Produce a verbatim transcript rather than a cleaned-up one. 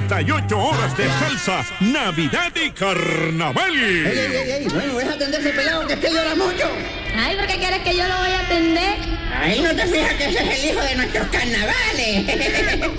cuarenta y ocho horas de salsa, Navidad y Carnaval. Ey, ey, ey, ey, bueno, deja atender ese pelado que es que llora mucho. Ay, ¿por qué quieres que yo lo voy a atender? Ahí no te fijas que ese es el hijo de nuestros carnavales.